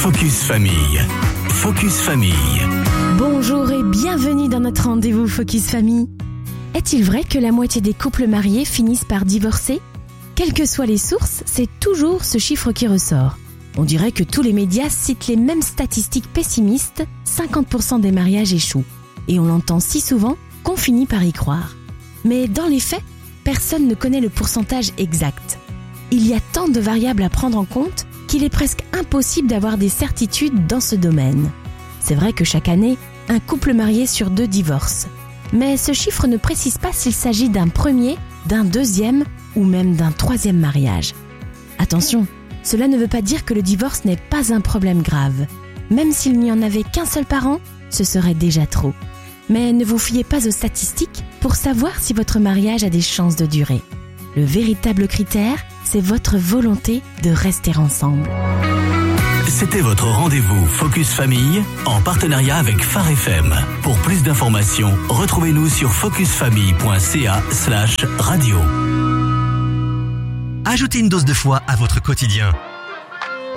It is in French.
Focus Famille. Focus Famille. Bonjour et bienvenue dans notre rendez-vous Focus Famille. Est-il vrai que la moitié des couples mariés finissent par divorcer ? Quelles que soient les sources, c'est toujours ce chiffre qui ressort. On dirait que tous les médias citent les mêmes statistiques pessimistes, 50% des mariages échouent. Et on l'entend si souvent qu'on finit par y croire. Mais dans les faits, personne ne connaît le pourcentage exact. Il y a tant de variables à prendre en compte qu'il est presque impossible d'avoir des certitudes dans ce domaine. C'est vrai que chaque année, un couple marié sur 2 divorce. Mais ce chiffre ne précise pas s'il s'agit d'un premier, d'un deuxième ou même d'un troisième mariage. Attention, cela ne veut pas dire que le divorce n'est pas un problème grave. Même s'il n'y en avait qu'un seul par an, ce serait déjà trop. Mais ne vous fiez pas aux statistiques pour savoir si votre mariage a des chances de durer. Le véritable critère, c'est votre volonté de rester ensemble. C'était votre rendez-vous Focus Famille en partenariat avec Phare FM. Pour plus d'informations, retrouvez-nous sur focusfamille.ca/radio. Ajoutez une dose de foi à votre quotidien.